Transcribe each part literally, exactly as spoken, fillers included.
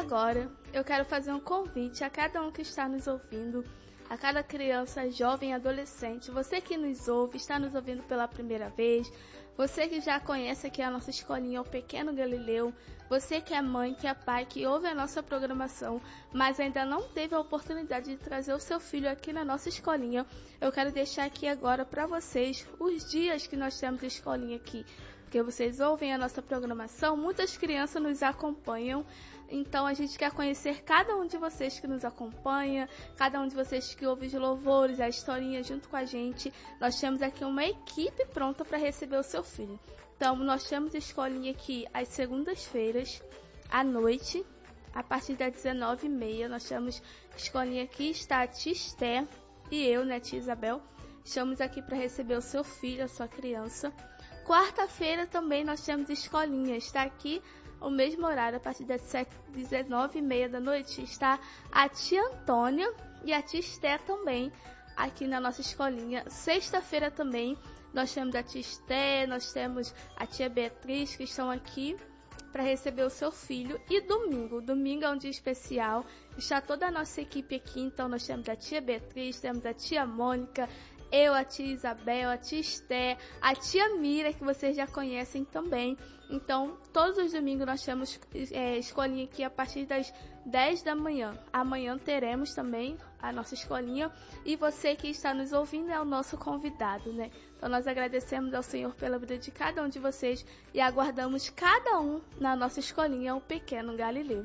agora eu quero fazer um convite a cada um que está nos ouvindo, a cada criança, jovem, adolescente, você que nos ouve, está nos ouvindo pela primeira vez, você que já conhece aqui a nossa escolinha, o Pequeno Galileu, você que é mãe, que é pai, que ouve a nossa programação, mas ainda não teve a oportunidade de trazer o seu filho aqui na nossa escolinha, eu quero deixar aqui agora para vocês os dias que nós temos de escolinha aqui, porque vocês ouvem a nossa programação, muitas crianças nos acompanham, então a gente quer conhecer cada um de vocês que nos acompanha, cada um de vocês que ouve os louvores, a historinha junto com a gente. Nós temos aqui uma equipe pronta para receber o seu filho. Então, nós temos escolinha aqui às segundas-feiras, à noite, a partir das dezenove e meia. Nós temos escolinha aqui, está a tia Esté e eu, né, tia Isabel. Estamos aqui para receber o seu filho, a sua criança. Quarta-feira também nós temos escolinha, está aqui o mesmo horário, a partir das dezenove e meia da noite, está a tia Antônia e a tia Esté também aqui na nossa escolinha. Sexta-feira também nós temos a tia Esté, nós temos a tia Beatriz, que estão aqui para receber o seu filho. E domingo, domingo é um dia especial, está toda a nossa equipe aqui, então nós temos a tia Beatriz, temos a tia Mônica, eu, a tia Isabel, a tia Esté, a tia Mira, que vocês já conhecem também. Então, todos os domingos nós temos é, escolinha aqui a partir das dez da manhã. Amanhã teremos também a nossa escolinha. E você que está nos ouvindo é o nosso convidado, né? Então, nós agradecemos ao Senhor pela vida de cada um de vocês e aguardamos cada um na nossa escolinha, o Pequeno Galileu.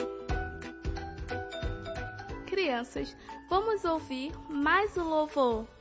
Crianças, vamos ouvir mais um louvor.